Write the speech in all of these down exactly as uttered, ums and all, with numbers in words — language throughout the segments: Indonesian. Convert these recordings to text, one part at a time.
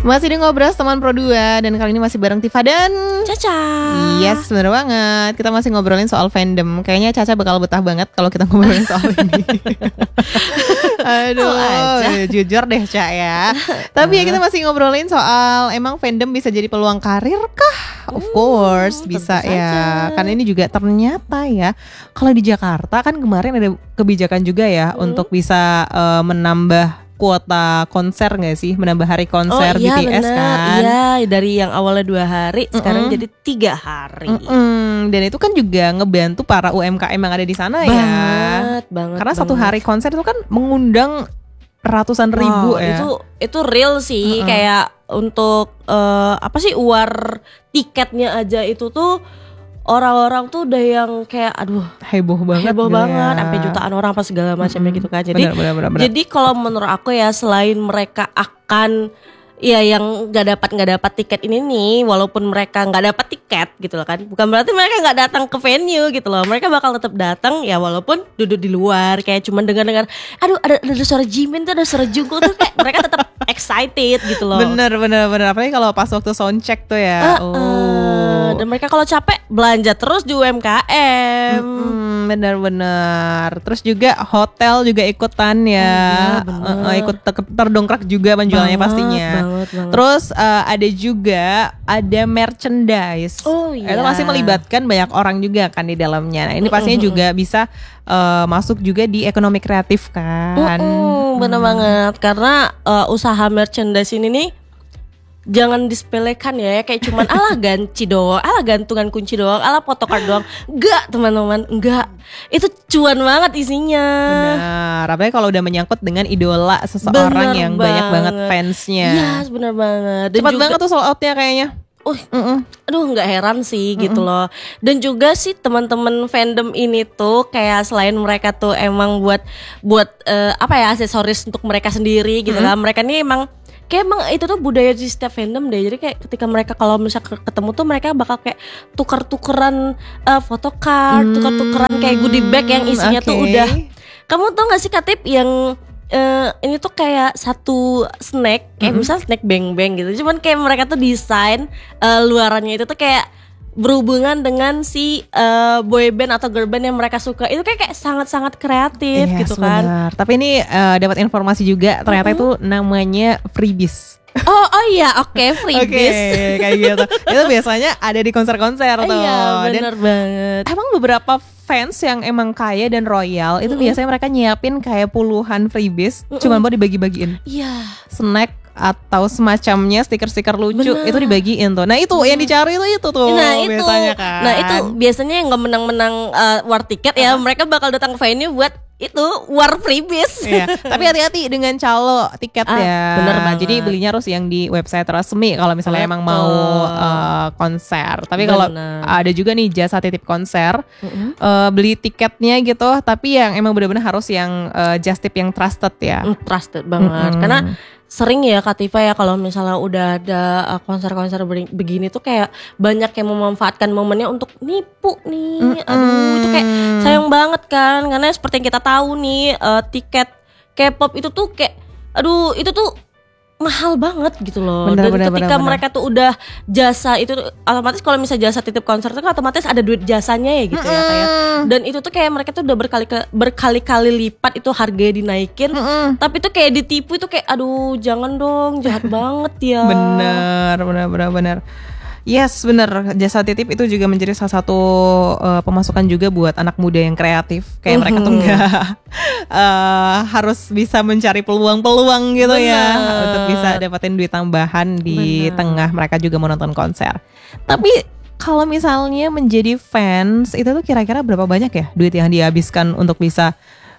Masih di Ngobrol teman Pro dua. Dan kali ini masih bareng Tifa dan Caca. Yes, bener banget. Kita masih ngobrolin soal fandom. Kayaknya Caca bakal betah banget kalau kita ngobrolin soal ini. Aduh, oh, jujur deh Ca ya. Tapi ya kita masih ngobrolin soal emang fandom bisa jadi peluang karir kah? Of course hmm, bisa ya. Karena ini juga ternyata ya, kalau di Jakarta kan kemarin ada kebijakan juga ya hmm. untuk bisa uh, menambah kuota konser nggak sih, menambah hari konser oh, iya, B T S bener. kan? Iya, dari yang awalnya dua hari Mm-mm. sekarang jadi tiga hari. Mm-mm. Dan itu kan juga ngebantu para U M K M yang ada di sana banget, ya. Banget, banget. Karena satu hari konser itu kan mengundang ratusan wow, ribu ya. Itu itu real sih, Mm-mm. kayak untuk uh, apa sih war tiketnya aja itu tuh. Orang-orang tuh udah yang kayak aduh heboh banget heboh gitu banget ya. Sampai jutaan orang apa segala macamnya mm-hmm. gitu kan. Jadi bener, bener, bener, bener. jadi kalau menurut aku ya, selain mereka akan ya yang nggak dapat nggak dapat tiket ini nih, walaupun mereka nggak dapat tiket gitu loh kan, bukan berarti mereka nggak datang ke venue gitu loh. Mereka bakal tetap datang ya, walaupun duduk di luar kayak cuman dengar-dengar aduh ada ada suara Jimin tuh, ada suara Jungkook tuh, kayak mereka tetap excited gitu loh. Bener bener bener. Apalagi kalau pas waktu soundcheck tuh ya. Uh, uh, oh. Dan mereka kalau capek belanja terus di U M K M. Mm-hmm, bener-bener. Terus juga hotel juga ikutan ya. Oh, iya, uh, uh, ikut ter- terdongkrak juga penjualannya banget, pastinya. Banget, banget. Terus uh, ada juga ada merchandise. Oh iya. Itu masih melibatkan banyak orang juga kan di dalamnya. Nah, ini pastinya uh-uh. juga bisa uh, masuk juga di ekonomi kreatif kan. Uh-uh, bener hmm. banget. Karena uh, usaha merchandise ini nih jangan disepelekan ya, kayak cuman alah ganci doang, alah gantungan kunci doang, alah photocard doang. Enggak teman-teman, enggak. Itu cuan banget isinya. Benar, apalagi kalau udah menyangkut dengan idola seseorang bener yang banget. banyak banget fansnya. Iya, yes, benar banget. Dan cepat juga, banget tuh sold outnya kayaknya. Uh, uh-uh. Aduh nggak heran sih uh-uh. gitu loh. Dan juga sih teman-teman fandom ini tuh kayak selain mereka tuh emang buat buat uh, apa ya, aksesoris untuk mereka sendiri gitu uh-uh. kan. Mereka nih emang kayak emang itu tuh budaya di setiap fandom deh. Jadi kayak ketika mereka kalau misalnya ketemu tuh mereka bakal kayak tukar-tukeran uh, photocard, hmm, tukar-tukeran kayak goodie bag yang isinya okay. tuh udah. Kamu tau gak sih Katip yang uh, ini tuh kayak satu snack kayak mm-hmm. misal snack beng-beng gitu. Cuman kayak mereka tuh desain uh, luarannya itu tuh kayak berhubungan dengan si uh, boy band atau girl band yang mereka suka. Itu kayak, kayak sangat-sangat kreatif yes, gitu kan. Benar. Tapi ini uh, dapat informasi juga ternyata uh-huh. itu namanya freebies. Oh oh iya oke okay, freebies. Oke okay, kayak gitu. Itu biasanya ada di konser-konser tuh. Iya benar banget. Emang beberapa fans yang emang kaya dan royal itu mm-hmm. biasanya mereka nyiapin kayak puluhan freebies mm-hmm. cuman buat dibagi-bagiin. Iya. Snack atau semacamnya, stiker-stiker lucu. Bener. Itu dibagiin tuh. Nah itu hmm. yang dicari itu itu tuh nah, itu. biasanya kan. Nah itu biasanya yang gak menang-menang uh, war tiket ya, uh-huh. mereka bakal datang ke venue buat itu war freebies. Iya. Tapi hati-hati dengan calo tiket ah, ya. Bener banget. Jadi belinya harus yang di website resmi kalau misalnya Betul. emang mau uh, konser. Tapi kalau ada juga nih jasa titip konser, uh-huh. uh, beli tiketnya gitu. Tapi yang emang benar-benar harus yang uh, just tip yang trusted ya. Mm, trusted banget. Mm-hmm. Karena sering ya Kak Tifa ya kalau misalnya udah ada uh, konser-konser begini tuh kayak banyak yang memanfaatkan momennya untuk nipu nih. Mm-hmm. Aduh itu kayak sayang banget kan, karena seperti yang kita tahu nih uh, tiket K-pop itu tuh kayak aduh itu tuh mahal banget gitu loh. Bener, dan bener, ketika bener, mereka bener. tuh udah jasa itu otomatis kalau misalnya jasa titip konser itu kan otomatis ada duit jasanya ya gitu mm-hmm. ya kayak. Dan itu tuh kayak mereka tuh udah berkali berkali-kali lipat itu harganya dinaikin. Mm-hmm. Tapi tuh kayak ditipu itu kayak aduh jangan dong, jahat banget ya. Bener bener bener bener. Yes bener, jasa titip itu juga menjadi salah satu uh, pemasukan juga buat anak muda yang kreatif. Kayak mm-hmm. mereka tuh gak uh, harus bisa mencari peluang-peluang gitu Bener. ya untuk bisa dapetin duit tambahan di Bener. tengah mereka juga mau nonton konser. Tapi kalau misalnya menjadi fans itu tuh kira-kira berapa banyak ya duit yang dihabiskan untuk bisa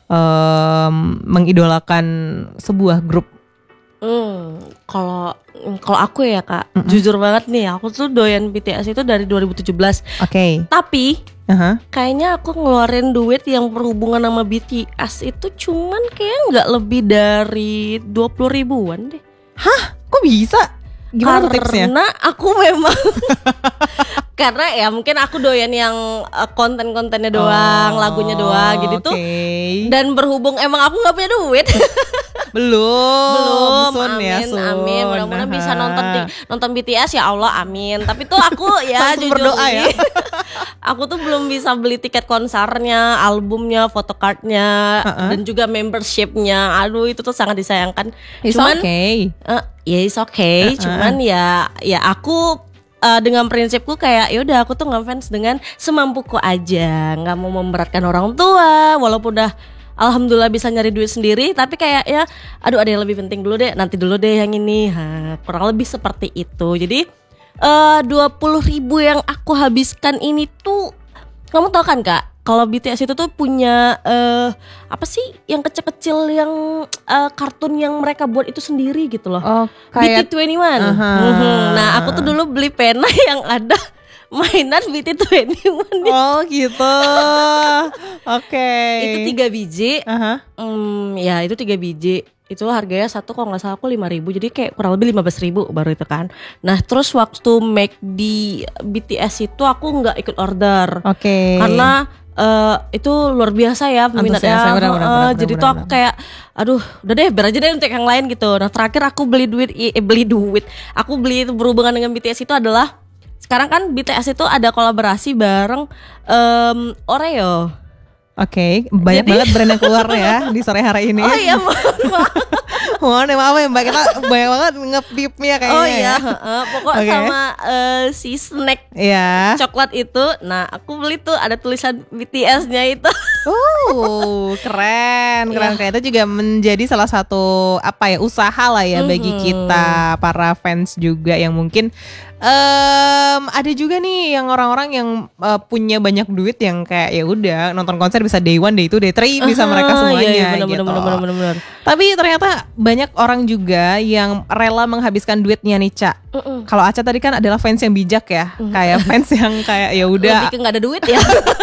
um, mengidolakan sebuah grup? Hmm, kalau kalau aku ya Kak, mm-mm. jujur banget nih, aku tuh doyan B T S itu dari dua ribu tujuh belas. Oke. Okay. Tapi uh-huh. kayaknya aku ngeluarin duit yang berhubungan sama B T S itu cuman kayak nggak lebih dari dua puluh ribuan deh. Hah? Kok bisa? Gimana tuh tipsnya? Karena aku memang karena ya mungkin aku doyan yang uh, konten-kontennya doang, oh, lagunya doang gitu okay. tuh. Dan berhubung emang aku nggak punya duit. Belum. Belum, Sun amin, ya, Sun. amin. Mudah-mudahan bisa nonton di, nonton B T S ya Allah, amin. Tapi tuh aku ya Langsung jujur berdoa ya. nih, aku tuh belum bisa beli tiket konsernya, albumnya, photocardnya, Uh-uh. dan juga membershipnya. Aduh, itu tuh sangat disayangkan. It's Cuman, okay. eh, ya it's okay. Uh-uh. Cuman ya, ya aku uh, dengan prinsipku kayak ya udah aku tuh ngefans dengan semampuku aja, nggak mau memberatkan orang tua, walaupun udah alhamdulillah bisa nyari duit sendiri, tapi kayak ya aduh ada yang lebih penting dulu deh, nanti dulu deh yang ini. Ha, kurang lebih seperti itu. Jadi uh, dua puluh ribu yang aku habiskan ini tuh, kamu tahu kan Kak, kalau B T S itu tuh punya uh, apa sih yang kecil-kecil yang uh, kartun yang mereka buat itu sendiri gitu loh. Oh, B T kayak dua puluh satu. Aha. Mhm. Nah aku tuh dulu beli pena yang ada mainan B T dua puluh satu. Oh gitu. Oke. Itu tiga biji. Aha. Hmm, ya itu tiga biji. Itu harganya satu kalau nggak salah aku lima ribu. Jadi kayak kurang lebih lima belas ribu baru itu kan. Nah terus waktu make di B T S itu aku nggak ikut order. Oke. Karena uh, itu luar biasa ya peminatnya. Antusiasnya, benar, benar, Uh, benar, jadi benar, tuh aku benar. kayak aduh udah deh biar aja deh untuk yang lain gitu. Nah terakhir aku beli duit eh, beli duit. Aku beli itu berhubungan dengan B T S itu adalah, sekarang kan B T S itu ada kolaborasi bareng um, Oreo. Oke, banyak Jadi- banget brand yang keluar ya di sore hari ini. Oh iya mohon maaf. Mohon ya maaf ya Mbak, kita banyak banget ngepipnya kayaknya. Oh iya, ya. heeh. Pokok Oke. sama eh, si snack Iya. coklat itu. Nah aku beli tuh ada tulisan B T S-nya itu. Uh, keren, keren, Iya. keren. Itu juga menjadi salah satu apa ya usaha lah ya bagi Mhm. kita para fans juga yang mungkin em, ada juga nih yang orang-orang yang eh, punya banyak duit yang kayak ya udah nonton konser bisa day one, day two, day three bisa mereka Ah, semuanya iya, iya, bener, gitu. bener, bener, bener, bener. Tapi ternyata banyak orang juga yang rela menghabiskan duitnya nih, Ca. Mm-mm. Kalau Aca tadi kan adalah fans yang bijak ya, kayak fans yang kayak ya udah Lebih ke nggak ada duit ya.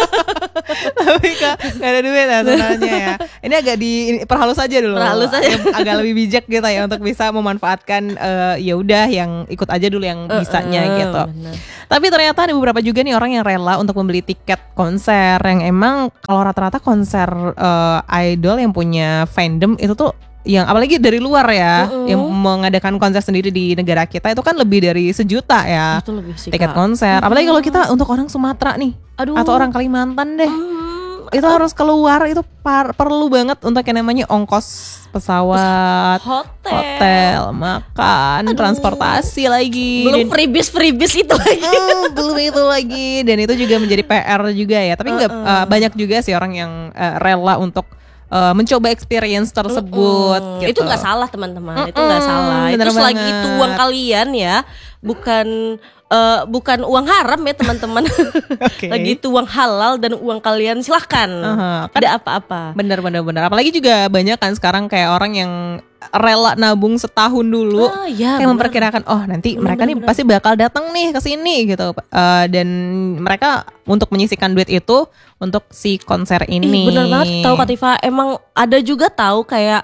tapi kak nggak ada duit ya sebenarnya ya. Ini agak diperhalus aja dulu. Perhalus aja. Agak, agak lebih bijak gitu ya untuk bisa memanfaatkan eh, ya udah yang ikut aja dulu yang bisanya Eh, gitu. bener. Tapi ternyata ada beberapa juga nih orang yang rela untuk membeli tiket konser yang emang kalau rata-rata konser eh, idol yang punya fandom itu tuh yang apalagi dari luar ya, Mm-mm. yang mengadakan konser sendiri di negara kita itu kan lebih dari sejuta ya Itu lebih sih tiket Kak. konser. Apalagi kalau kita untuk orang Sumatera nih Aduh. atau orang Kalimantan deh, Hmm, itu harus keluar, itu par- perlu banget untuk yang namanya ongkos pesawat, hotel. hotel, makan, transportasi lagi. Belum Dan- freebies freebies itu lagi. Hmm, belum itu lagi, dan itu juga menjadi P R juga ya. Tapi nggak uh, banyak juga sih orang yang uh, rela untuk uh, mencoba experience tersebut. Mm, gitu. Itu nggak salah teman-teman, itu Mm-mm, nggak salah. bener Itu selagi banget. itu uang kalian ya, bukan eh, bukan uang haram ya teman-teman. Oke. Lagi itu uang halal dan uang kalian silahkan. Aha, kan- Tidak apa-apa. Bener bener bener. Apalagi juga banyak kan sekarang kayak orang yang rela nabung setahun dulu. Ah, ya, Yang bener. memperkirakan oh nanti Bener, mereka bener, nih bener. pasti bakal datang nih ke sini gitu. Eh, dan mereka untuk menyisihkan duit itu untuk si konser ini. Ih, bener banget tahu Kak Tifa. Emang ada juga tahu kayak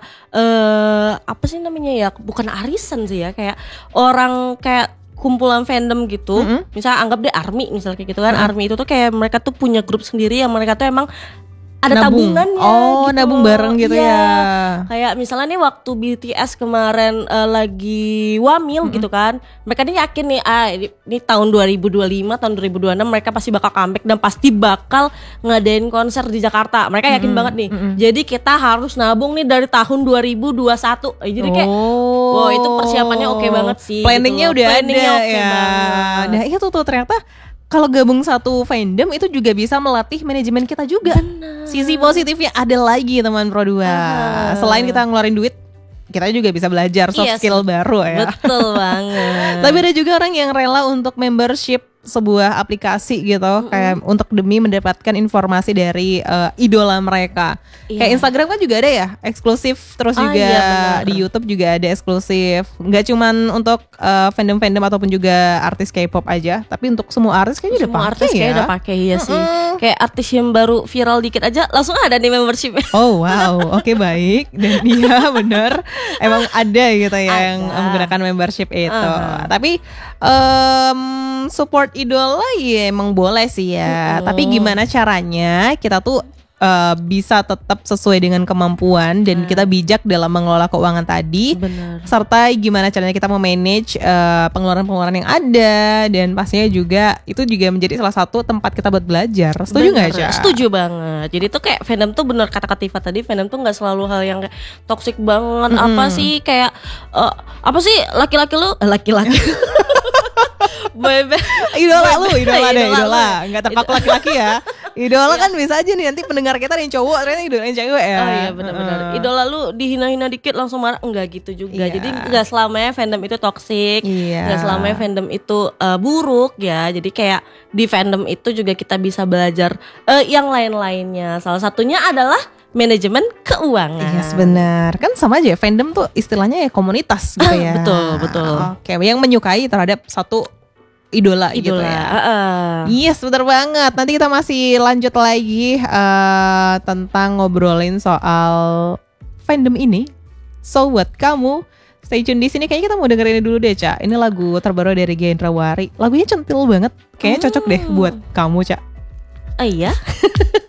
eh apa sih namanya ya? Bukan arisan sih ya, kayak orang kayak kumpulan fandom gitu. Mm-mm. Misalnya anggap deh ARMY misalnya kayak gitu kan. Mm-mm. ARMY itu tuh kayak mereka tuh punya grup sendiri yang mereka tuh emang ada Nabung. tabungannya. Oh, gitu nabung loh. bareng gitu Iya. ya. Kayak misalnya nih waktu B T S kemarin eh, lagi wamil gitu kan. Mereka nih yakin nih ah ini, ini tahun dua ribu dua puluh lima, tahun dua ribu dua puluh enam mereka pasti bakal comeback dan pasti bakal ngadain konser di Jakarta. Mereka yakin banget nih. Jadi kita harus nabung nih dari tahun dua ribu dua puluh satu. Eh, Jadi kayak Oh. wow, itu persiapannya oke banget sih, Planningnya gitu loh. udah Planningnya ada oke ya. banget. Nah itu tuh ternyata kalau gabung satu fandom itu juga bisa melatih manajemen kita juga. Sisi positifnya ada lagi teman Pro dua. Aha. Selain kita ngeluarin duit, kita juga bisa belajar soft Iya, skill baru ya. Betul banget. Tapi ada juga orang yang rela untuk membership sebuah aplikasi gitu, kayak untuk demi mendapatkan informasi dari eh, idola mereka. Iya. Kayak Instagram kan juga ada ya, eksklusif, terus Ah, juga iya, benar. di YouTube juga ada eksklusif. Nggak cuman untuk eh, fandom-fandom ataupun juga artis K-pop aja, tapi untuk semua artis kayaknya udah Semua pakai artis ya. kayaknya udah pakai ya sih. Mm-mm. Kayak artis yang baru viral dikit aja langsung ada nih membership. Oh wow, oke baik. Dan iya bener, emang ada gitu ya yang Ada. menggunakan membership itu. Uh-huh. Tapi em, support idola ya emang boleh sih ya. Mm-mm. Tapi gimana caranya kita tuh uh, bisa tetap sesuai dengan kemampuan dan Nah. kita bijak dalam mengelola keuangan tadi. Benar. Serta gimana caranya kita memanage uh, pengeluaran-pengeluaran yang ada, dan pastinya juga itu juga menjadi salah satu tempat kita buat belajar. Setuju nggak, Bener, Ca? Setuju banget. Jadi tuh kayak fandom tuh bener kata Kak Tifa tadi, fandom tuh nggak selalu hal yang kayak toxic banget. Mm-mm. Apa sih kayak eh, apa sih laki-laki lu eh, laki-laki Boyband. Idola lu, idola deh, Idola idola. lu. Nggak terpaku laki-laki ya. Idola kan bisa aja nih nanti pendengar kita ada yang cowok, ternyata idola yang cewek ya. Oh iya benar-benar. Heeh. Idola lu dihina-hina dikit langsung marah, enggak gitu juga. Iya. Jadi enggak selamanya fandom itu toksik. Iya. Enggak selamanya fandom itu uh, buruk ya. Jadi kayak di fandom itu juga kita bisa belajar uh, yang lain-lainnya. Salah satunya adalah manajemen keuangan. Yes, benar. Kan sama aja fandom tuh istilahnya ya komunitas gitu ya. Betul, betul. Oke, yang menyukai terhadap satu idola, gitu Idola. ya. Heeh. Yes, benar banget. Nanti kita masih lanjut lagi uh, tentang ngobrolin soal fandom ini. So buat kamu stay tune di sini. Kayaknya kita mau dengerin ini dulu deh, Ca. Ini lagu terbaru dari Gendrawari. Lagunya centil banget. Kayaknya cocok deh Hmm. buat kamu, Ca. Oh iya.